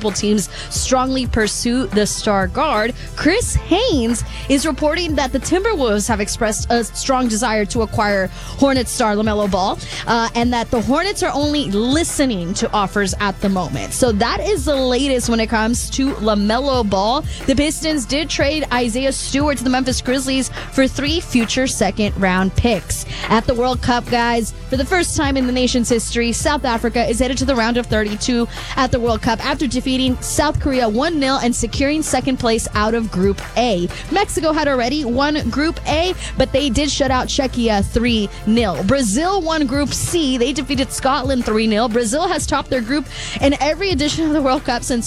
multiple teams strongly pursue the star guard. Chris Haynes is reporting that the Timberwolves have expressed a strong desire to acquire Hornets star LaMelo Ball, and that the Hornets are only listening to offers at the moment. So that is the latest when it comes to LaMelo Ball. The Pistons did trade Isaiah Stewart to the Memphis Grizzlies for 3 future second-round picks. At the World Cup, guys, for the first time in the nation's history, South Africa is headed to the round of 32 at the World Cup after defeating South Korea 1-0 and securing second place out of Group A. Mexico had already won Group A, but they did shut out Czechia 3-0. Brazil won Group C. They defeated Scotland 3-0. Brazil has topped their group in every edition of the World Cup since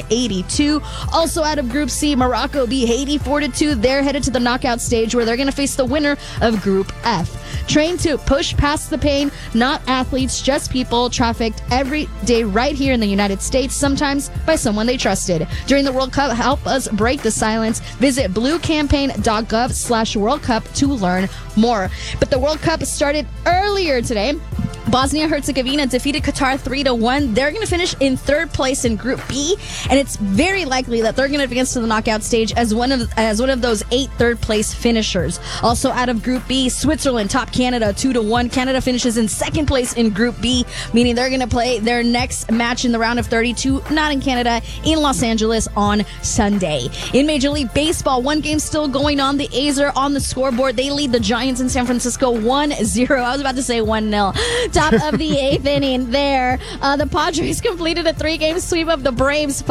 1982. Also out of Group C, Morocco beat Haiti 4-2. They're headed to the knockout stage where they're going to face the winner of Group F. Train to push past the pain, not athletes, just people trafficked every day right here in the United States, sometimes by someone they trusted. During the World Cup, help us break the silence. Visit bluecampaign.gov/World Cup to learn more. But the World Cup started earlier today. Bosnia-Herzegovina defeated Qatar 3-1. They're going to finish in third place in Group B, and it's very likely that they're going to advance to the knockout stage as one of those 8 third-place finishers. Also out of Group B, Switzerland topped Canada 2-1. Canada finishes in second place in Group B, meaning they're going to play their next match in the round of 32, not in Canada, in Los Angeles on Sunday. In Major League Baseball, one game still going on. The A's are on the scoreboard. They lead the Giants in San Francisco 1-0. I was about to say 1-0. Top of the 8th inning there. The Padres completed a 3-game sweep of the Braves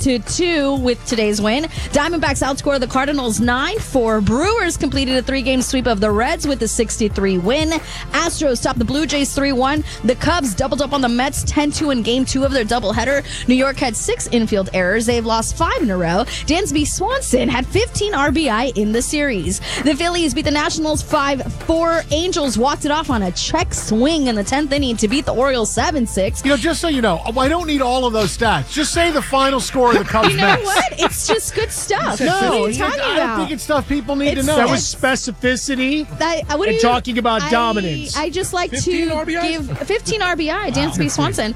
5-2 with today's win. Diamondbacks outscored the Cardinals 9-4. Brewers completed a 3-game sweep of the Reds with a 6-3 win. Astros topped the Blue Jays 3-1. The Cubs doubled up on the Mets 10-2 in Game 2 of their doubleheader. New York had 6 infield errors. They've lost 5 in a row. Dansby Swanson had 15 RBI in the series. The Phillies beat the Nationals 5-4. Angels walked it off on a check swing in the 10th inning to beat the Orioles 7-6. Just so you know, I don't need all of those stats. Just say the final score of the Cubs. You know what? It's just good stuff. No, what are you talking I don't think it's stuff people need to know. That was specificity and talking about dominance. I just like 15 to RBIs? give 15 RBI, Dansby Swanson.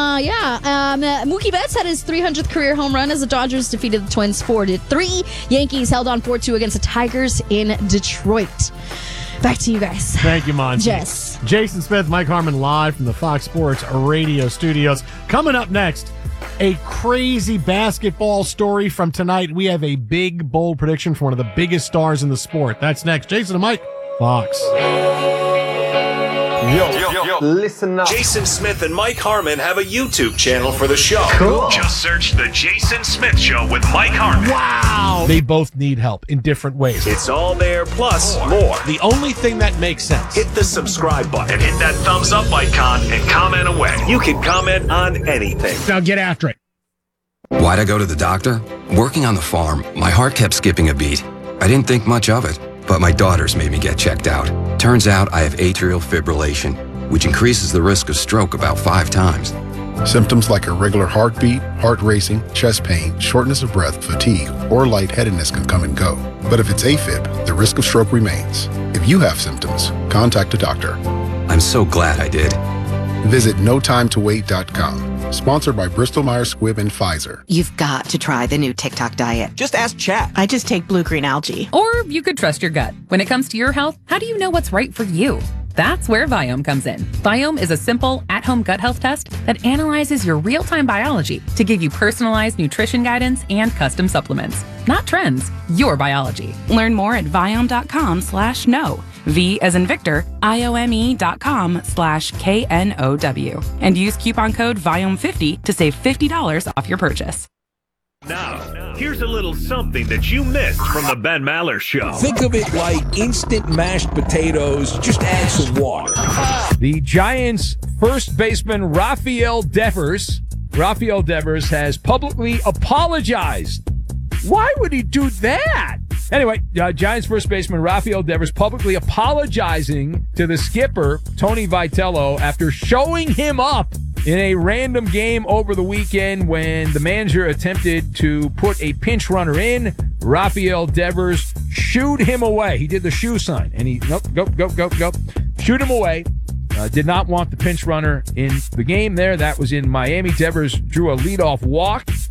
Mookie Betts had his 300th career home run as the Dodgers defeated the Twins 4-3. Yankees held on 4-2 against the Tigers in Detroit. Back to you guys. Thank you, Monty. Jess. Jason Smith, Mike Harmon live from the Fox Sports Radio studios. Coming up next, a crazy basketball story from tonight. We have a big, bold prediction for one of the biggest stars in the sport. That's next. Jason and Mike, Fox. Yo, listen up. Jason Smith and Mike Harmon have a YouTube channel for the show. Cool. Just search The Jason Smith Show with Mike Harmon. Wow. They both need help in different ways. It's all there, plus more. The only thing that makes sense. Hit the subscribe button And hit that thumbs up icon and comment away. You can comment on anything. Now get after it. Why'd I go to the doctor? Working on the farm, my heart kept skipping a beat. I didn't think much of it, but my daughters made me get checked out. Turns out I have atrial fibrillation, which increases the risk of stroke about 5 times. Symptoms like irregular heartbeat, heart racing, chest pain, shortness of breath, fatigue, or lightheadedness can come and go. But if it's AFib, the risk of stroke remains. If you have symptoms, contact a doctor. I'm so glad I did. Visit notimetowait.com. Sponsored by Bristol-Myers Squibb and Pfizer. You've got to try the new TikTok diet. Just ask Chat. I just take blue-green algae. Or you could trust your gut. When it comes to your health, how do you know what's right for you? That's where Viome comes in. Viome is a simple, at-home gut health test that analyzes your real-time biology to give you personalized nutrition guidance and custom supplements. Not trends, your biology. Learn more at Viome.com/know. V as in Victor, IOME.com/KNOW. And use coupon code VIOME50 to save $50 off your purchase. Now, here's a little something that you missed from the Ben Maller Show. Think of it like instant mashed potatoes, just add some water. The Giants' first baseman, Rafael Devers has publicly apologized. Why would he do that? Anyway, Giants first baseman Rafael Devers publicly apologizing to the skipper, Tony Vitello, after showing him up in a random game over the weekend when the manager attempted to put a pinch runner in. Rafael Devers shooed him away. He did the shoe sign, and he, go, shoot him away. Did not want the pinch runner in the game there. That was in Miami. Devers drew a leadoff walk.